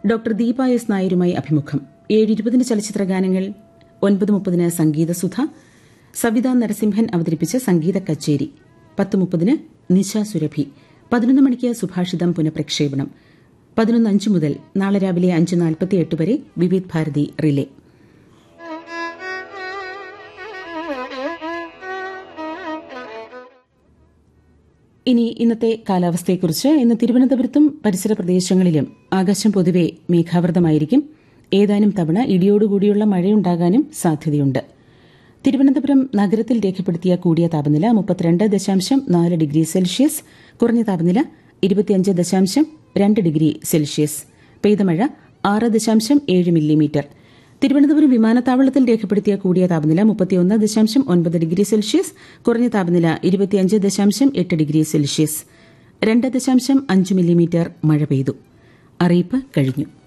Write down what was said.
Doctor Deepa S നായരുമായി അഭിമുഖം. 7:20 ചലച്ചിത്ര ഗാനങ്ങൾ, 9:30 സംഗീതസുധ, സവിത നരസിംഹൻ അവതരിപ്പിച്ച സംഗീത കച്ചേരി, 10:30 നിശ സുരഭി, 11 മണിക്ക് സുഭാഷിതം പുനഃപ്രക്ഷേപണം, 11:05 മുതൽ നാളെ രാവിലെ 5:48 വരെ വിവിധ് ഭാരതി റിലേ. ഇനി ഇന്നത്തെ കാലാവസ്ഥയെക്കുറിച്ച്. ഇന്ന് തിരുവനന്തപുരത്തും പരിസര പ്രദേശങ്ങളിലും ആകാശം പൊതുവെ മേഘാവൃതമായിരിക്കും. ഏതാനും തവണ ഇടിയോടുകൂടിയുള്ള മഴയുണ്ടാകാനും സാധ്യതയുണ്ട്. തിരുവനന്തപുരം നഗരത്തിൽ രേഖപ്പെടുത്തിയ കൂടിയ താപനില 32.4 ഡിഗ്രി സെൽഷ്യസ്, കുറഞ്ഞ താപനില 25.2 ഡിഗ്രി സെൽഷ്യസ്. പെയ്ത മഴ 6.7 മില്ലിമീറ്റർ. തിരുവനന്തപുരം വിമാനത്താവളത്തിൽ രേഖപ്പെടുത്തിയ കൂടിയ താപനില 31.9 ഡിഗ്രി സെൽഷ്യസ്, കുറഞ്ഞ താപനില 25.8 ഡിഗ്രി സെൽഷ്യസ്. 2.5 മില്ലിമീറ്റർ മഴ പെയ്തു. അറിയിപ്പ് കഴിഞ്ഞു.